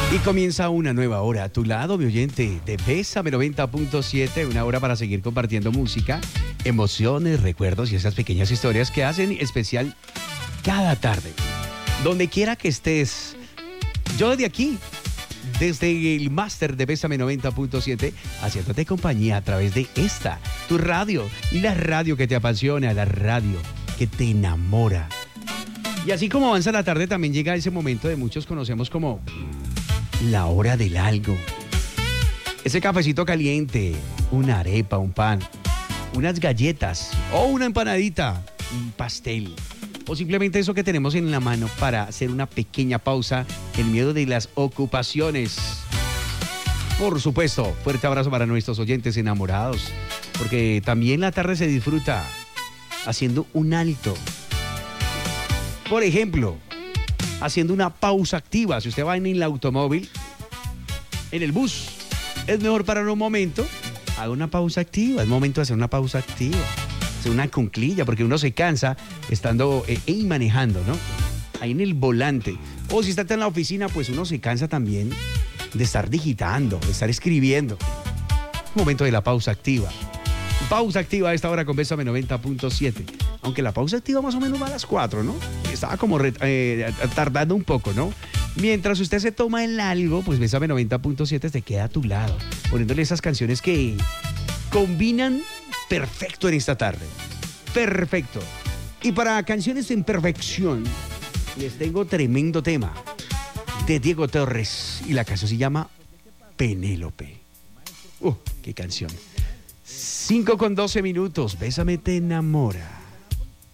Y comienza una nueva hora a tu lado, mi oyente, de Bésame 90.7, una hora para seguir compartiendo música, emociones, recuerdos y esas pequeñas historias que hacen especial cada tarde. Donde quiera que estés, yo desde aquí, desde el máster de Bésame 90.7, haciéndote compañía a través de esta, tu radio, y la radio que te apasiona, la radio que te enamora. Y así como avanza la tarde, también llega ese momento de muchos conocemos como la hora del algo. Ese cafecito caliente, una arepa, un pan, unas galletas o una empanadita, un pastel. O simplemente eso que tenemos en la mano para hacer una pequeña pausa en medio de las ocupaciones. Por supuesto, fuerte abrazo para nuestros oyentes enamorados, porque también la tarde se disfruta haciendo un alto. Por ejemplo, haciendo una pausa activa. Si usted va en el automóvil, en el bus, es mejor parar un momento, haga una pausa activa. Es momento de hacer una pausa activa, hacer una cunclilla, porque uno se cansa estando manejando, ¿no? Ahí en el volante. O si está en la oficina, pues uno se cansa también de estar digitando, de estar escribiendo. Momento de la pausa activa. Pausa activa a esta hora con Bésame 90.7. Aunque la pausa activa más o menos va a las 4, ¿no? Estaba como tardando un poco, ¿no? Mientras usted se toma el algo, pues Bésame 90.7 te queda a tu lado, poniéndole esas canciones que combinan perfecto en esta tarde. Perfecto. Y para canciones en perfección, les tengo tremendo tema de Diego Torres. Y la canción se llama Penélope. ¡Qué canción! 5:12. Bésame te enamora.